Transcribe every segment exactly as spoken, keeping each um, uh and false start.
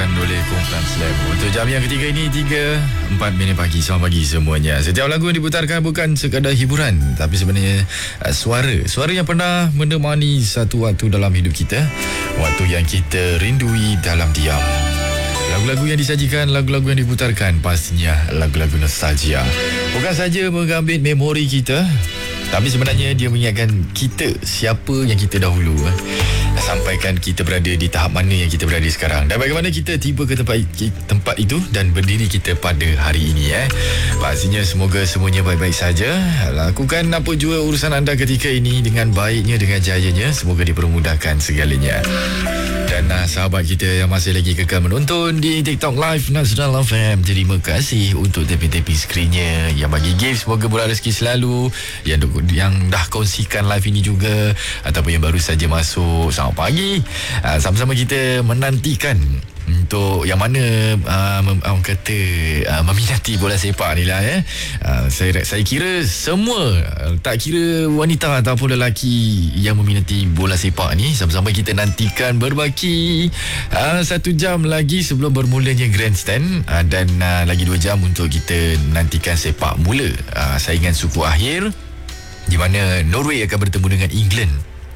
dibawakan oleh Komplan Slam. Untuk jam yang ketiga ini, tiga empat minit pagi. Selamat pagi semuanya. Setiap lagu yang diputarkan bukan sekadar hiburan, tapi sebenarnya uh, suara. Suara yang pernah menemani satu waktu dalam hidup kita, waktu yang kita rindui dalam diam. Lagu-lagu yang disajikan, lagu-lagu yang diputarkan, pastinya lagu-lagu nostalgia. Bukan saja mengambil memori kita, tapi sebenarnya dia mengingatkan kita siapa yang kita dahulu, eh. sampaikan kita berada di tahap mana yang kita berada sekarang, dan bagaimana kita tiba ke tempat tempat itu dan berdiri kita pada hari ini. eh. Pastinya semoga semuanya baik-baik saja. Lakukan apa jua urusan anda ketika ini dengan baiknya, dengan jayanya. Semoga dipermudahkan segalanya. Dan uh, sahabat kita yang masih lagi kekal menonton di TikTok Live Nasional F M, terima kasih untuk tapping-tapping skrinnya. Yang bagi gift, semoga murah rezeki selalu. Yang, yang dah kongsikan live ini juga, ataupun yang baru saja masuk, selamat pagi. uh, Sama-sama kita menantikan untuk yang mana uh, mem, orang kata uh, meminati bola sepak ni lah, eh. uh, saya, saya kira semua, uh, tak kira wanita ataupun lelaki yang meminati bola sepak ni, sama-sama kita nantikan berbaki uh, satu jam lagi sebelum bermulanya grandstand, uh, dan uh, lagi dua jam untuk kita nantikan sepak mula uh, saingan suku akhir, di mana Norway akan bertemu dengan England.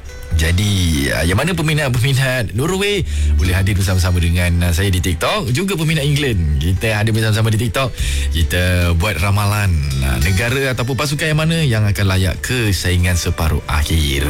Jadi yang mana peminat-peminat Norway boleh hadir bersama-sama dengan saya di TikTok. Juga peminat England, kita hadir bersama-sama di TikTok. Kita buat ramalan negara ataupun pasukan yang mana yang akan layak ke saingan separuh akhir.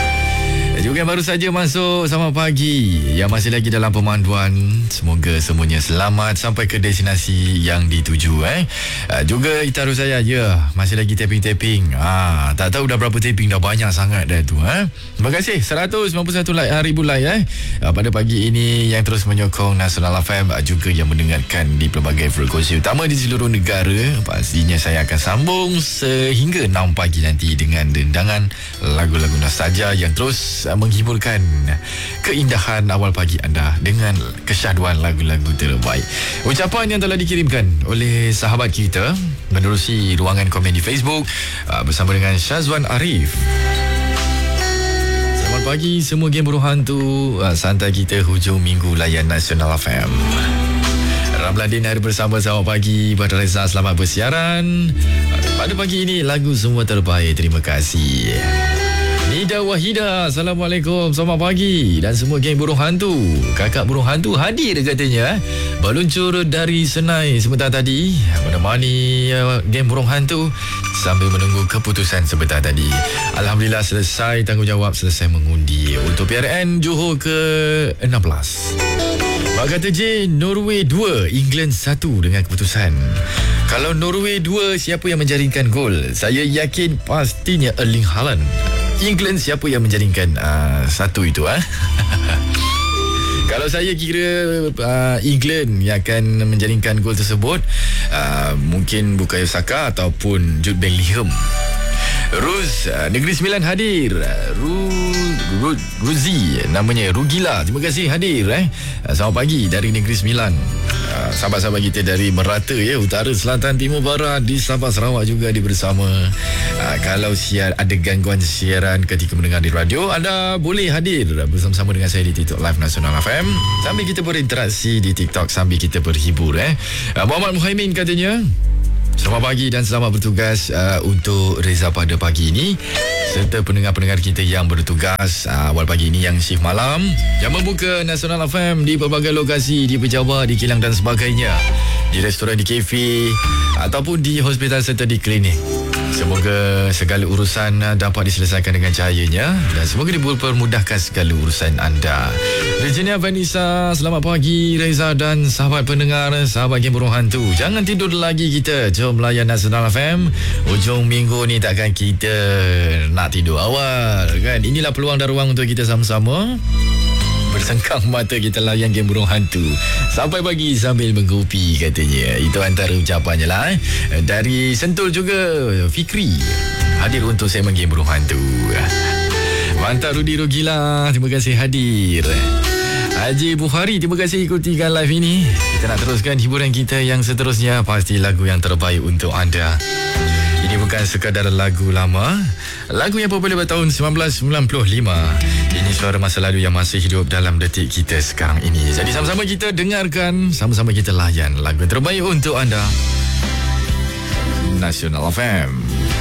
Juga yang baru saja masuk, selamat pagi. Yang masih lagi dalam pemanduan, semoga semuanya selamat sampai ke destinasi yang dituju. eh. Uh, juga itaru saya, ya, masih lagi tapping-tapping. Ah, tak tahu dah berapa tapping, dah banyak sangat dah tu. Eh. Terima kasih seratus sembilan puluh satu like, ribu like eh. uh, pada pagi ini yang terus menyokong Nasional F M, uh, juga yang mendengarkan di pelbagai frekuensi utama di seluruh negara. Pastinya saya akan sambung sehingga enam pagi nanti dengan dendangan lagu-lagu nostalgia yang terus menghiburkan keindahan awal pagi anda dengan kesyahduan lagu-lagu terbaik. Ucapan yang telah dikirimkan oleh sahabat kita menerusi ruangan komen di Facebook uh, bersama dengan Syazwan Arif. Selamat pagi semua geng burung hantu, uh, santai kita hujung minggu layan Nasional F M. Ramladin hari bersama, selamat pagi. Pada Reza, selamat bersiaran. uh, Pada pagi ini lagu semua terbaik, terima kasih. Nida Wahida, Assalamualaikum, selamat pagi. Dan semua geng burung hantu, kakak burung hantu hadir katanya, eh? Berluncur dari Senai sebentar tadi, menemani uh, geng burung hantu sambil menunggu keputusan sebentar tadi. Alhamdulillah selesai tanggungjawab, selesai mengundi untuk P R N Johor ke enam belas. Mak kata J, Norway dua, England satu dengan keputusan. Kalau Norway dua, siapa yang menjaringkan gol? Saya yakin pastinya Erling Haaland. England siapa yang menjaringkan uh, satu itu, ah? Kalau saya kira uh, England yang akan menjaringkan gol tersebut, uh, mungkin Bukayo Saka ataupun Jude Bellingham. Ruz, uh, Negeri Sembilan hadir. Ru, Ru, Ruzi namanya, Rugila, terima kasih hadir. eh. uh, Selamat pagi dari Negeri Sembilan. uh, Sahabat-sahabat kita dari merata, ya, utara, selatan, timur, barat, di Sabah, Sarawak juga di bersama. uh, Kalau siar ada gangguan siaran ketika mendengar di radio, anda boleh hadir bersama-sama dengan saya di TikTok Live Nasional F M, sambil kita berinteraksi di TikTok, sambil kita berhibur. eh. uh, Muhammad Muhaimin katanya, selamat pagi dan selamat bertugas uh, untuk Reza pada pagi ini, serta pendengar-pendengar kita yang bertugas uh, awal pagi ini, yang shift malam, yang membuka Nasional F M di pelbagai lokasi, di pejabat, di kilang dan sebagainya, di restoran, di kafe, ataupun di hospital serta di klinik. Semoga segala urusan dapat diselesaikan dengan cahayanya, dan semoga dipermudahkan segala urusan anda. Regina Vanessa, selamat pagi Reza dan sahabat pendengar, sahabat geng burung hantu. Jangan tidur lagi kita, jom layan Nasional F M. Ujung minggu ni takkan kita nak tidur awal, kan? Inilah peluang dan ruang untuk kita sama-sama bersengkang mata kita layan geng burung hantu sampai pagi sambil mengkopi katanya. Itu antara ucapannya lah. eh. Dari Sentul juga Fikri hadir untuk segmen geng burung hantu. Mantap Rudi Rugila, terima kasih hadir. Haji Bukhari, terima kasih ikutikan live ini. Kita nak teruskan hiburan kita yang seterusnya, pasti lagu yang terbaik untuk anda. Ini bukan sekadar lagu lama, lagu yang popular pada tahun sembilan belas sembilan puluh lima. Ini suara masa lalu yang masih hidup dalam detik kita sekarang ini. Jadi sama-sama kita dengarkan, sama-sama kita layan lagu yang terbaik untuk anda. Nasional F M.